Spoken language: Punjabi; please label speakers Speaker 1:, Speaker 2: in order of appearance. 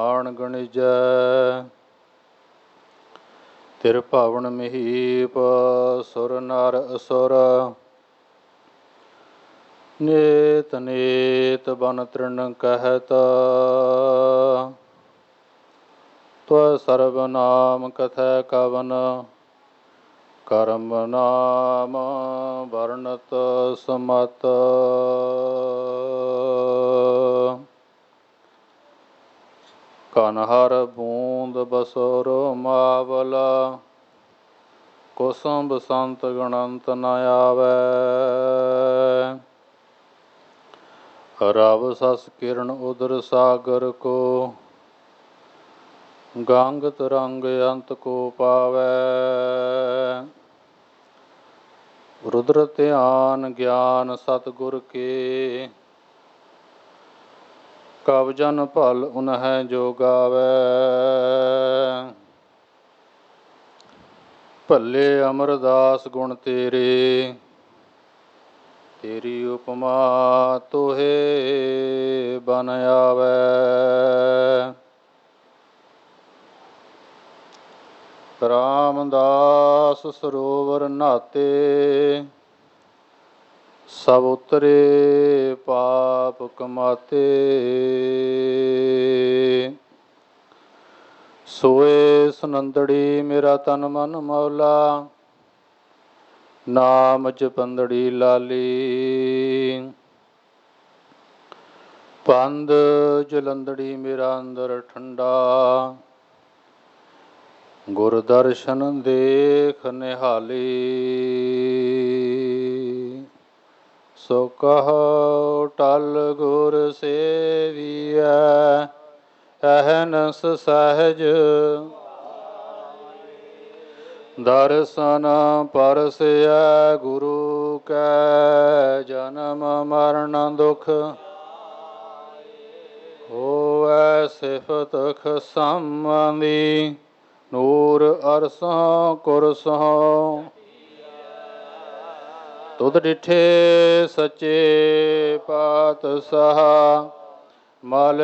Speaker 1: ਆਣ ਗਣਿਜੈ ਤਿਰ ਭਵਨ ਮਹੀਪ ਸੁਰ ਨਰ ਅਸੁਰ ਨੇਤ ਨੇਤ ਬਨ ਤ੍ਰਿਣ ਕਹਿਤ ਤਵ ਸਰਬ ਨਾਮ ਕਥੈ ਕਵਨ ਕਰਮ ਨਾਮ ਵਰਣਤ ਸਮਤ ਕਨਹਰ ਬੂੰਦ ਬਸੁਰ ਮਾਵਲਾ ਕੁਸੁਮ ਬਸੰਤ ਗਣੰਤ ਨ ਆਵੈ ਰਵ ਸਸ ਕਿਰਨ ਉਦਰ ਸਾਗਰ ਕੋ ਗੰਗ ਤਰੰਗ ਅੰਤ ਕੋ ਪਾਵੈ ਰੁਦਰ ਧਿਆਨ ਗਿਆਨ ਸਤਿਗੁਰ ਕੇ ਕਵ ਜਨ ਭਲ ਉਨਹਿ ਜੋ ਗਾਵੈ ਭੱਲੇ ਅਮਰਦਾਸ ਗੁਣ ਤੇਰੇ ਤੇਰੀ ਉਪਮਾ ਤੋਹੇ ਬਨ ਆਵੈ ਰਾਮਦਾਸ ਸਰੋਵਰ ਨਹਾਤੇ ਸਭ ਉਤਰੇ ਪਾਪ ਕਮਾਤੇ ਸੋਏ ਸੁਨੰਦੜੀ ਮੇਰਾ ਤਨ ਮਨ ਮੌਲਾ ਨਾਮ ਜਪੰਦੜੀ ਲਾਲੀ ਪੰਦ ਜਲੰਦੜੀ ਮੇਰਾ ਅੰਦਰ ਠੰਡਾ ਗੁਰ ਦਰਸ਼ਨ ਦੇਖ ਨਿਹਾਲੀ ਸੋ ਕਹੋ ਟਲ ਗੁਰ ਸੇਵੀਐ ਅਹਨਸ ਸਹਿਜ ਦਰਸ਼ਨ ਪਰਸੈ ਗੁਰੂ ਕੈ ਜਨਮ ਮਰਨ ਦੁਖ ਹੋਵੈ ਸਿਫਤ ਖਸਮਦੀ ਨੂਰ ਅਰਸੋਂ ਕੁਰਸੋਂ ਤੁਧ ਡਿਠੇ ਸੱਚੇ ਪਾਤਸ਼ਾਹ ਮਲ